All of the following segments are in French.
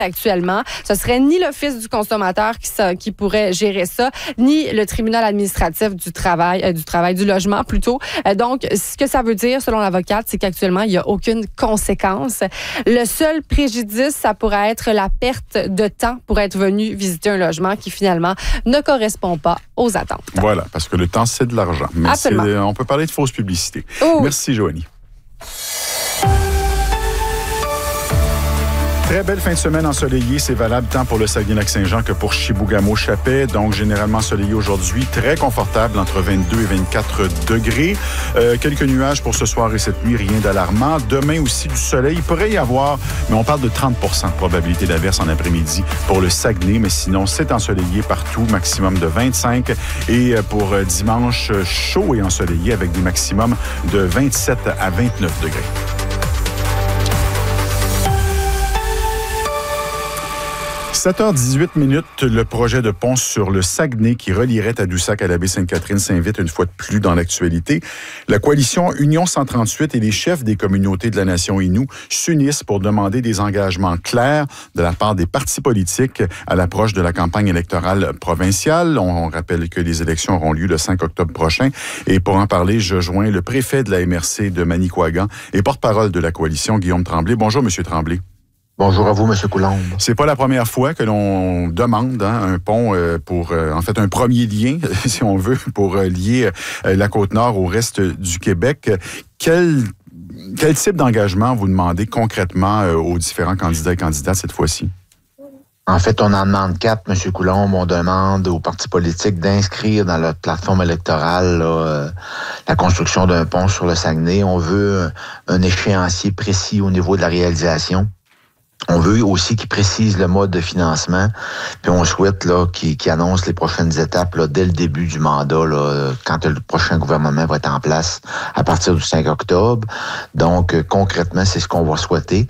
actuellement. Ce serait ni l'Office du consommateur qui pourrait gérer ça, ni le tribunal administratif du logement plutôt. Donc, ce que ça veut dire, selon l'avocate, c'est qu'actuellement, il n'y a aucune conséquence. Le seul préjudice, ça pourrait être la perte de temps pour être venu visiter un logement qui, finalement, ne correspond pas aux attentes. Voilà, parce que le temps, c'est de l'argent. Mais on peut parler de fausse publicité. Oh. Merci, Joanie. Très belle fin de semaine ensoleillée. C'est valable tant pour le Saguenay-Lac-Saint-Jean que pour Chibougamau-Chappais. Donc, généralement ensoleillé aujourd'hui. Très confortable, entre 22 et 24 degrés. Quelques nuages pour ce soir et cette nuit. Rien d'alarmant. Demain aussi du soleil. Il pourrait y avoir, mais on parle de 30 % de probabilité d'averse en après-midi pour le Saguenay. Mais sinon, c'est ensoleillé partout. Maximum de 25. Et pour dimanche, chaud et ensoleillé avec des maximums de 27 à 29 degrés. 7h18, le projet de pont sur le Saguenay qui relierait Tadoussac à la baie Sainte-Catherine s'invite une fois de plus dans l'actualité. La coalition Union 138 et les chefs des communautés de la nation Innu s'unissent pour demander des engagements clairs de la part des partis politiques à l'approche de la campagne électorale provinciale. On rappelle que les élections auront lieu le 5 octobre prochain. Et pour en parler, je joins le préfet de la MRC de Manicouagan et porte-parole de la coalition, Guillaume Tremblay. Bonjour, M. Tremblay. Bonjour à vous, M. Coulombe. C'est pas la première fois que l'on demande un pont pour, en fait, un premier lien, si on veut, pour lier la Côte-Nord au reste du Québec. Quel type d'engagement vous demandez concrètement aux différents candidats et candidates cette fois-ci? En fait, on en demande 4, M. Coulombe. On demande aux partis politiques d'inscrire dans leur plateforme électorale la construction d'un pont sur le Saguenay. On veut un échéancier précis au niveau de la réalisation. On veut aussi qu'ils précisent le mode de financement, puis on souhaite qu'ils annoncent les prochaines étapes dès le début du mandat, quand le prochain gouvernement va être en place à partir du 5 octobre. Donc, concrètement, c'est ce qu'on va souhaiter.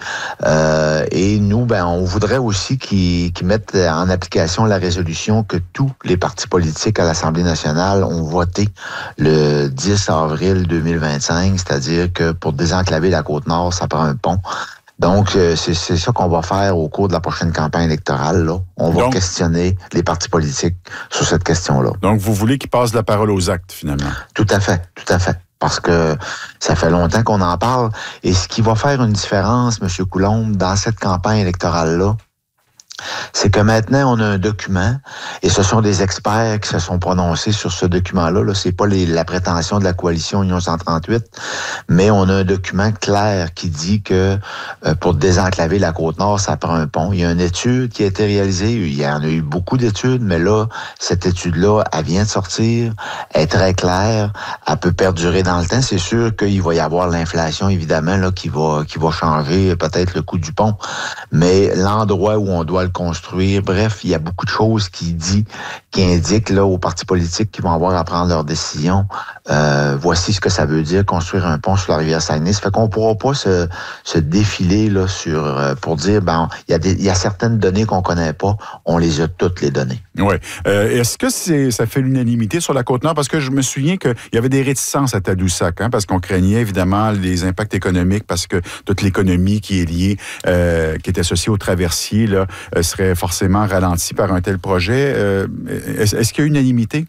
Et nous, on voudrait aussi qu'ils mettent en application la résolution que tous les partis politiques à l'Assemblée nationale ont voté le 10 avril 2025, c'est-à-dire que pour désenclaver la Côte-Nord, ça prend un pont. Donc, c'est ça qu'on va faire au cours de la prochaine campagne électorale. On va questionner les partis politiques sur cette question-là. Donc, vous voulez qu'ils passent la parole aux actes, finalement? Tout à fait. Parce que ça fait longtemps qu'on en parle. Et ce qui va faire une différence, M. Coulombe, dans cette campagne électorale-là, c'est que maintenant, on a un document, et ce sont des experts qui se sont prononcés sur ce document-là. C'est pas la prétention de la coalition Union 138, mais on a un document clair qui dit que pour désenclaver la Côte-Nord, ça prend un pont. Il y a une étude qui a été réalisée, il y en a eu beaucoup d'études, mais là, cette étude-là, elle vient de sortir, elle est très claire, elle peut perdurer dans le temps. C'est sûr qu'il va y avoir l'inflation, évidemment, qui va changer peut-être le coût du pont, mais l'endroit où on doit le construire. Bref, il y a beaucoup de choses qui indiquent aux partis politiques qui vont avoir à prendre leurs décisions. Voici ce que ça veut dire construire un pont sur la rivière Saguenay. Ça fait qu'on ne pourra pas se défiler pour dire il y a certaines données qu'on ne connaît pas. On les a toutes les données. Oui. Est-ce que ça fait l'unanimité sur la Côte-Nord? Parce que je me souviens qu'il y avait des réticences à Tadoussac, parce qu'on craignait évidemment les impacts économiques, parce que toute l'économie qui est liée, qui est associée au traversier, serait forcément ralentie par un tel projet. Est-ce qu'il y a unanimité?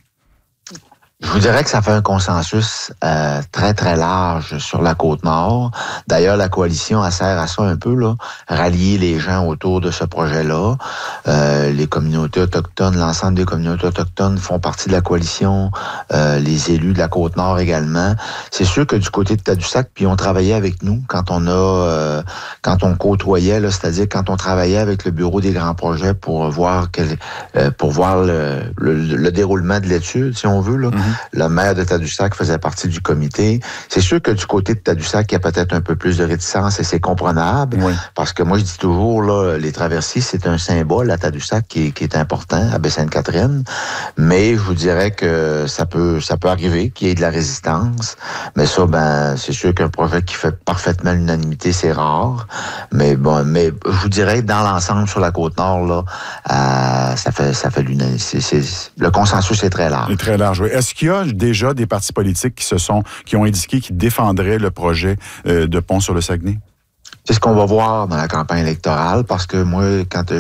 Je vous dirais que ça fait un consensus très, très large sur la Côte-Nord. D'ailleurs, la coalition, elle sert à ça un peu, rallier les gens autour de ce projet-là. Les communautés autochtones, l'ensemble des communautés autochtones font partie de la coalition, les élus de la Côte-Nord également. C'est sûr que du côté de Tadoussac, puis on travaillait avec nous quand on côtoyait, c'est-à-dire quand on travaillait avec le bureau des grands projets pour voir le déroulement de l'étude, si on veut, Le maire de Tadoussac faisait partie du comité. C'est sûr que du côté de Tadoussac, il y a peut-être un peu plus de réticence et c'est comprenable. Oui. Parce que moi, je dis toujours, les traversiers, c'est un symbole à Tadoussac qui est important, à Baie-Sainte-Catherine. Mais je vous dirais que ça peut arriver qu'il y ait de la résistance. Mais ça, c'est sûr qu'un projet qui fait parfaitement l'unanimité, c'est rare. Mais je vous dirais que dans l'ensemble, sur la Côte-Nord, ça fait l'unanimité. Le consensus est très large. Il est très large, oui. Est-ce qu'il y a déjà des partis politiques qui ont indiqué qu'ils défendraient le projet de pont sur le Saguenay? C'est ce qu'on va voir dans la campagne électorale, parce que moi, quand